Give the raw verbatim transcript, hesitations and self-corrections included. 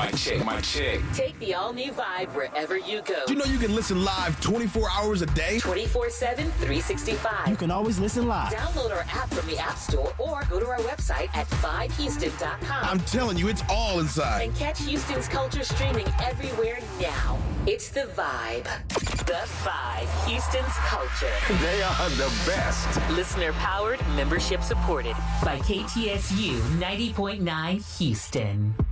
my chick, my chick. Take the all-new Vibe wherever you go. You know you can listen live twenty-four hours a day? twenty-four seven, three sixty-five. You can always listen live. Download our app from the App Store or go to our website at vibe houston dot com. I'm telling you, it's all inside. And catch Houston's culture streaming everywhere now. It's The Vibe. The Vibe. Houston's culture. They are the best. Listener powered, membership supported by K T S U ninety point nine Houston.